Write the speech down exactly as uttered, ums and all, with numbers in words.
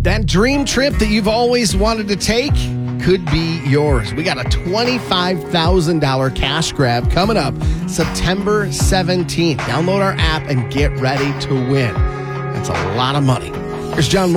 That dream trip that you've always wanted to take could be yours. We got a twenty-five thousand dollars cash grab coming up September seventeenth. Download our app and get ready to win. That's a lot of money. Here's John